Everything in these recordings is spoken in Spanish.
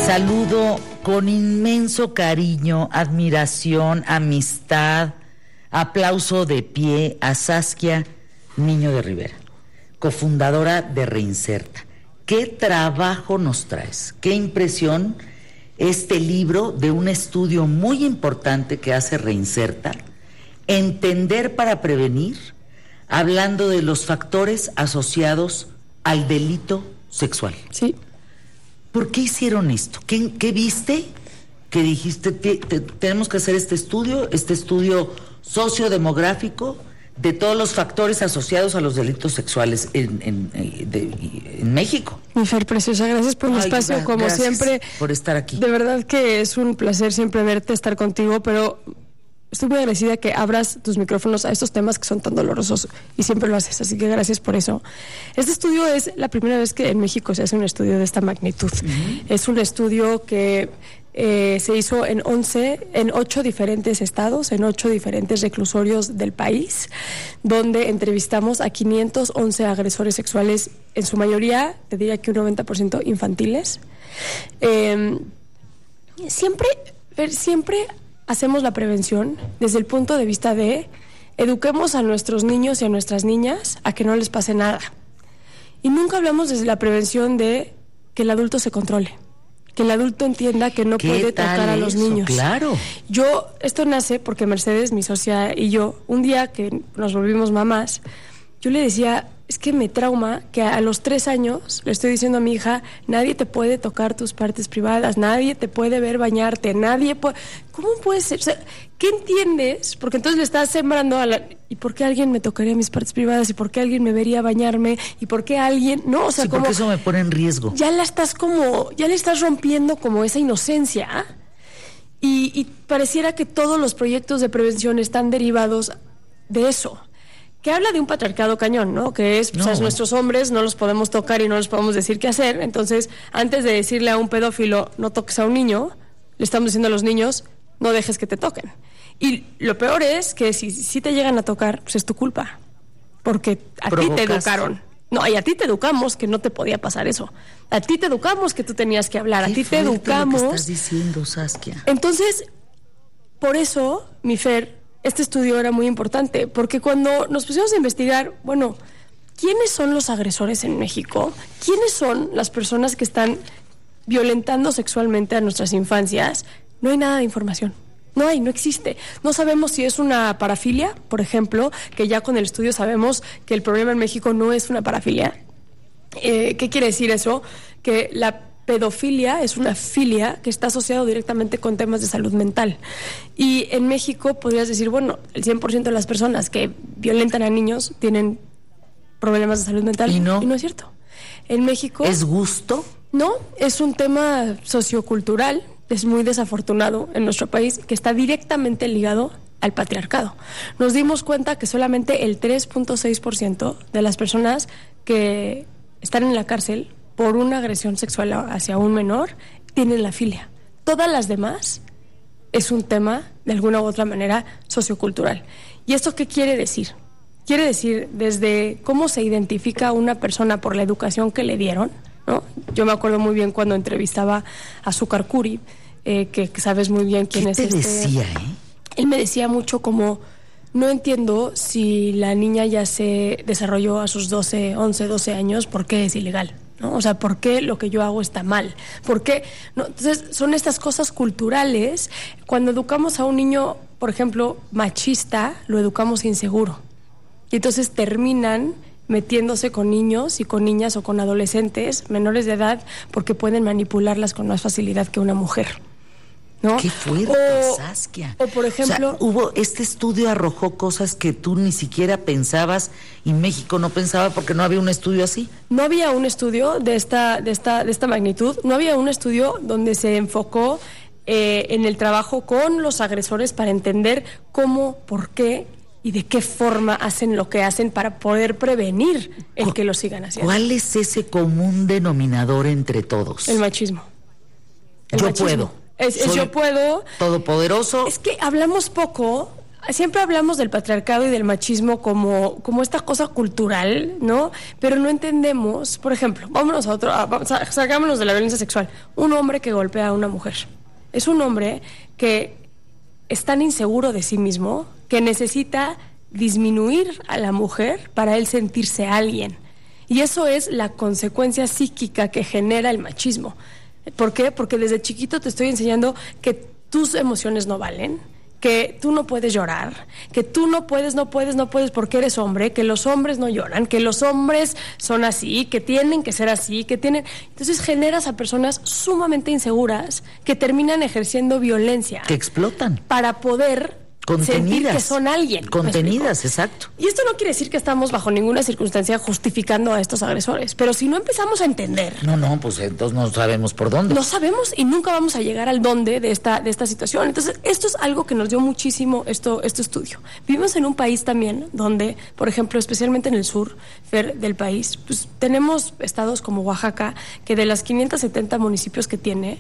Saludo con inmenso cariño, admiración, amistad, aplauso de pie a Saskia Niño de Rivera, cofundadora de Reinserta. ¿Qué trabajo nos traes? ¿Qué impresión este libro de un estudio muy importante que hace Reinserta? Entender para prevenir, hablando de los factores asociados al delito sexual. Sí. ¿Por qué hicieron esto? ¿Qué viste que dijiste, tenemos que hacer este estudio sociodemográfico de todos los factores asociados a los delitos sexuales en México? Mi Fer, preciosa, gracias por el espacio, como siempre. Por estar aquí. De verdad que es un placer siempre verte, estar contigo, pero estoy muy agradecida que abras tus micrófonos a estos temas que son tan dolorosos y siempre lo haces, así que gracias por eso. Este estudio es la primera vez que en México se hace un estudio de esta magnitud. Es un estudio que se hizo en 8 diferentes estados, en 8 diferentes reclusorios del país, donde entrevistamos a 511 agresores sexuales, en su mayoría, te diría que un 90% infantiles. Siempre hacemos la prevención desde el punto de vista de eduquemos a nuestros niños y a nuestras niñas a que no les pase nada. Y nunca hablamos desde la prevención de que el adulto se controle, que el adulto entienda que no puede tocar a los niños. Claro. Esto nace porque Mercedes, mi socia, y yo, un día que nos volvimos mamás, yo le decía, es que me trauma que a los 3 años le estoy diciendo a mi hija, nadie te puede tocar tus partes privadas, nadie te puede ver bañarte, nadie puede... ¿Cómo puede ser? O sea, ¿qué entiendes? Porque entonces le estás sembrando ¿y por qué alguien me tocaría mis partes privadas? ¿Y por qué alguien me vería bañarme? ¿Y por qué alguien...? No, o sea, sí, porque eso me pone en riesgo. Ya le estás rompiendo como esa inocencia, y pareciera que todos los proyectos de prevención están derivados de eso. Que habla de un patriarcado cañón, ¿no? Que es, nuestros hombres no los podemos tocar y no les podemos decir qué hacer. Entonces, antes de decirle a un pedófilo, no toques a un niño, le estamos diciendo a los niños, no dejes que te toquen. Y lo peor es que si te llegan a tocar, pues es tu culpa. Porque a ti te educaron. No, y a ti te educamos que no te podía pasar eso. A ti te educamos que tú tenías que hablar. A ti te educamos. Lo que estás diciendo, Saskia. Entonces, por eso, mi Fer, este estudio era muy importante, porque cuando nos pusimos a investigar, bueno, ¿quiénes son los agresores en México? ¿Quiénes son las personas que están violentando sexualmente a nuestras infancias? No hay nada de información. No existe. No sabemos si es una parafilia, por ejemplo, que ya con el estudio sabemos que el problema en México no es una parafilia. ¿Qué quiere decir eso? Que la pedofilia es una filia que está asociado directamente con temas de salud mental. Y en México podrías decir, bueno, el 100% de las personas que violentan a niños tienen problemas de salud mental. Y no es cierto. En México... ¿Es gusto? No, es un tema sociocultural. Es muy desafortunado en nuestro país, que está directamente ligado al patriarcado. Nos dimos cuenta que solamente el 3.6% de las personas que están en la cárcel por una agresión sexual hacia un menor tienen la filia. Todas las demás es un tema, de alguna u otra manera, sociocultural. ¿Y esto qué quiere decir? Quiere decir desde cómo se identifica una persona por la educación que le dieron, ¿no? Yo me acuerdo muy bien cuando entrevistaba a Zúcar Curi, que sabes muy bien quién es. ¿Qué te decía, Él me decía mucho como, no entiendo si la niña ya se desarrolló a sus 11, 12 años, ¿por qué es ilegal? ¿No? O sea, ¿por qué lo que yo hago está mal? ¿Por qué? No, entonces, son estas cosas culturales. Cuando educamos a un niño, por ejemplo, machista, lo educamos inseguro. Y entonces terminan metiéndose con niños y con niñas o con adolescentes menores de edad porque pueden manipularlas con más facilidad que una mujer, ¿no? ¡Qué fuerte, Saskia! O por ejemplo... O sea, este estudio arrojó cosas que tú ni siquiera pensabas y México no pensaba porque no había un estudio así. No había un estudio de esta magnitud, no había un estudio donde se enfocó en el trabajo con los agresores para entender cómo, por qué y de qué forma hacen lo que hacen para poder prevenir el que lo sigan haciendo. ¿Cuál es ese común denominador entre todos? El machismo. Yo puedo. Yo puedo. Todopoderoso. Es que hablamos poco, siempre hablamos del patriarcado y del machismo como esta cosa cultural, ¿no? Pero no entendemos, por ejemplo, sacámonos de la violencia sexual. Un hombre que golpea a una mujer es un hombre que es tan inseguro de sí mismo que necesita disminuir a la mujer para él sentirse alguien. Y eso es la consecuencia psíquica que genera el machismo. ¿Por qué? Porque desde chiquito te estoy enseñando que tus emociones no valen, que tú no puedes llorar, que tú no puedes porque eres hombre, que los hombres no lloran, que los hombres son así, que tienen que ser así, que tienen... Entonces generas a personas sumamente inseguras que terminan ejerciendo violencia. Que explotan. Para poder... sentir que son alguien. Contenidas, exacto. Y esto no quiere decir que estamos bajo ninguna circunstancia justificando a estos agresores, pero si no empezamos a entender... No, pues entonces no sabemos por dónde. No sabemos y nunca vamos a llegar al dónde de esta situación. Entonces, esto es algo que nos dio muchísimo este estudio. Vivimos en un país también donde, por ejemplo, especialmente en el sur del país, pues tenemos estados como Oaxaca, que de las 570 municipios que tiene...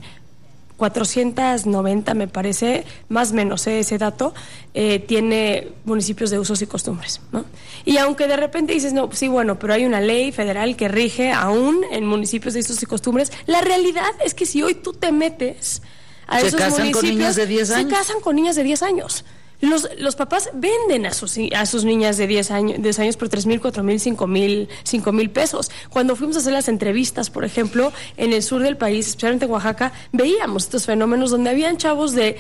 490, me parece, más o menos ese dato, tiene municipios de usos y costumbres, ¿no? Y aunque de repente dices, no, pues sí, bueno, pero hay una ley federal que rige aún en municipios de usos y costumbres, la realidad es que si hoy tú te metes a esos municipios... Se casan con niñas de 10 años. Se casan con niñas de 10 años. Los papás venden a sus niñas de 10 años por 3,000, 4,000, 5,000 pesos. Cuando fuimos a hacer las entrevistas, por ejemplo, en el sur del país, especialmente en Oaxaca, veíamos estos fenómenos donde habían chavos de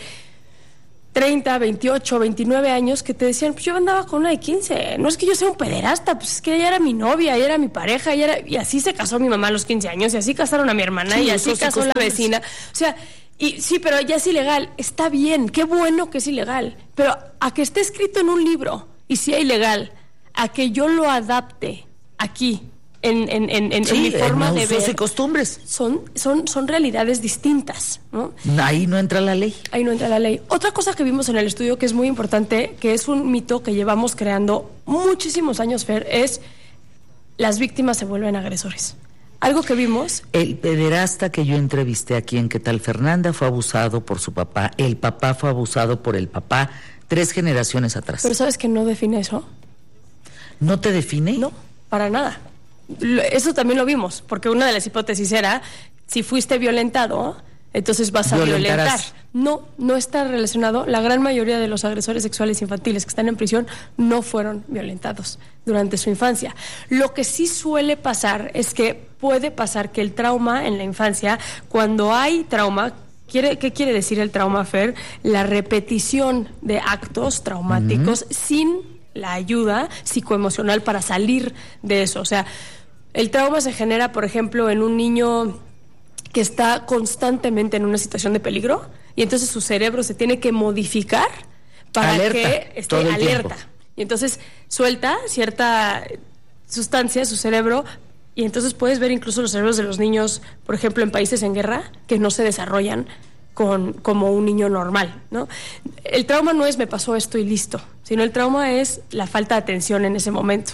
30, 28, 29 años que te decían, pues yo andaba con una de 15, no es que yo sea un pederasta, pues es que ella era mi novia, ella era mi pareja, y así se casó mi mamá a los 15 años, y así casaron a mi hermana, sí, y así casó la vecina. O sea... Y sí, pero ya es ilegal. Está bien, qué bueno que es ilegal. Pero a que esté escrito en un libro y sea ilegal, a que yo lo adapte aquí en mi forma de ver. Usos y costumbres. Son realidades distintas, ¿no? Ahí no entra la ley. Ahí no entra la ley. Otra cosa que vimos en el estudio que es muy importante, que es un mito que llevamos creando muchísimos años, Fer, es las víctimas se vuelven agresores. Algo que vimos... El pederasta que yo entrevisté aquí en ¿Qué tal, Fernanda? Fue abusado por su papá. El papá fue abusado por el papá 3 generaciones atrás. ¿Pero sabes que no define eso? ¿No te define? No, para nada. Eso también lo vimos, porque una de las hipótesis era, si fuiste violentado, entonces vas a violentar. No está relacionado. La gran mayoría de los agresores sexuales infantiles que están en prisión no fueron violentados durante su infancia. Lo que sí suele pasar es que puede pasar que el trauma en la infancia, cuando hay trauma, ¿qué quiere decir el trauma, Fer? La repetición de actos traumáticos sin la ayuda psicoemocional para salir de eso. O sea, el trauma se genera, por ejemplo, en un niño que está constantemente en una situación de peligro y entonces su cerebro se tiene que modificar para que esté alerta. Y entonces suelta cierta sustancia su cerebro y entonces puedes ver incluso los cerebros de los niños, por ejemplo, en países en guerra, que no se desarrollan como un niño normal, ¿no? El trauma no es me pasó esto y listo, sino el trauma es la falta de atención en ese momento.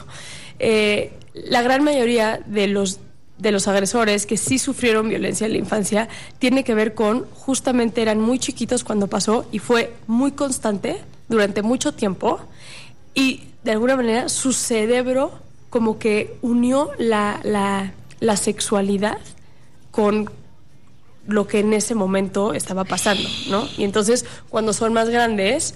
La gran mayoría de los agresores que sí sufrieron violencia en la infancia tiene que ver con, justamente eran muy chiquitos cuando pasó y fue muy constante durante mucho tiempo y de alguna manera su cerebro como que unió la sexualidad con lo que en ese momento estaba pasando, ¿no? Y entonces cuando son más grandes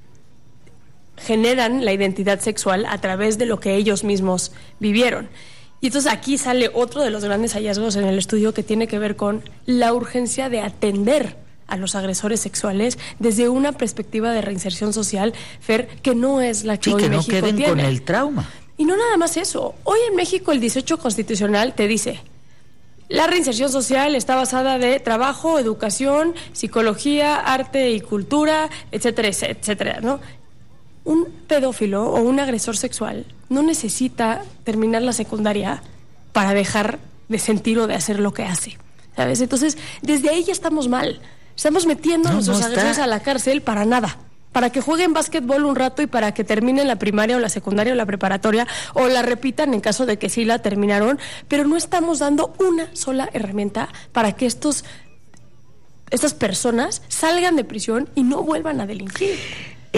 generan la identidad sexual a través de lo que ellos mismos vivieron. Y entonces aquí sale otro de los grandes hallazgos en el estudio que tiene que ver con la urgencia de atender a los agresores sexuales desde una perspectiva de reinserción social, Fer, que no es la que hoy México tiene. Que no queden con el trauma. Y no nada más eso. Hoy en México el 18 constitucional te dice: la reinserción social está basada de trabajo, educación, psicología, arte y cultura, etcétera, etcétera, ¿no? Un pedófilo o un agresor sexual no necesita terminar la secundaria para dejar de sentir o de hacer lo que hace, ¿sabes? Entonces, desde ahí ya estamos mal. Estamos metiendo a nuestros agresores a la cárcel para nada. Para que jueguen básquetbol un rato y para que terminen la primaria o la secundaria o la preparatoria o la repitan en caso de que sí la terminaron, pero no estamos dando una sola herramienta para que estas personas salgan de prisión y no vuelvan a delinquir.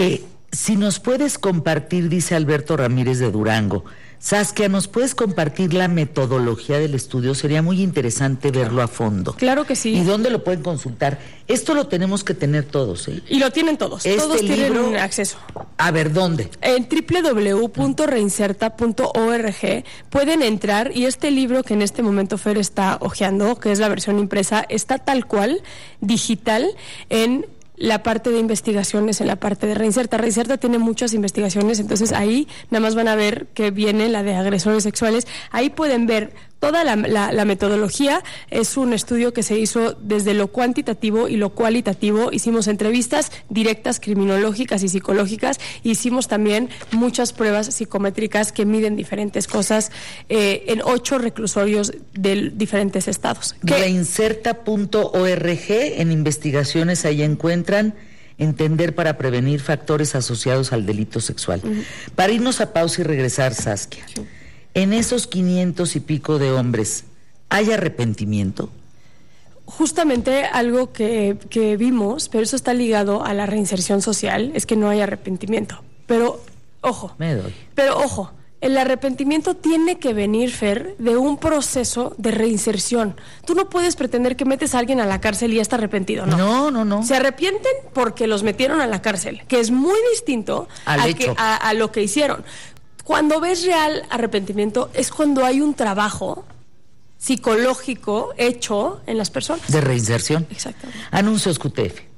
Si nos puedes compartir, dice Alberto Ramírez de Durango, Saskia, ¿nos puedes compartir la metodología del estudio? Sería muy interesante verlo a fondo. Claro que sí. ¿Y dónde lo pueden consultar? Esto lo tenemos que tener todos, ¿eh? Y lo tienen todos. Todos tienen un acceso. A ver, ¿dónde? En www.reinserta.org pueden entrar y este libro que en este momento Fer está hojeando, que es la versión impresa, está tal cual, digital, en la parte de investigaciones, en la parte de Reinserta. Reinserta tiene muchas investigaciones, entonces ahí nada más van a ver que viene la de agresores sexuales. Ahí pueden ver toda la metodología. Es un estudio que se hizo desde lo cuantitativo y lo cualitativo. Hicimos entrevistas directas, criminológicas y psicológicas. Hicimos también muchas pruebas psicométricas que miden diferentes cosas en 8 reclusorios de diferentes estados. Reinserta.org, en investigaciones ahí encuentran entender para prevenir factores asociados al delito sexual. Para irnos a pausa y regresar, Saskia. Sí. En esos 500 y pico de hombres, ¿hay arrepentimiento? Justamente algo que vimos, pero eso está ligado a la reinserción social, es que no hay arrepentimiento. Pero, ojo. Me doy. Pero, ojo, el arrepentimiento tiene que venir, Fer, de un proceso de reinserción. Tú no puedes pretender que metes a alguien a la cárcel y ya está arrepentido, ¿no? No. Se arrepienten porque los metieron a la cárcel, que es muy distinto a lo que hicieron. Cuando ves real arrepentimiento es cuando hay un trabajo psicológico hecho en las personas. De reinserción. Exactamente. Anuncios QTF.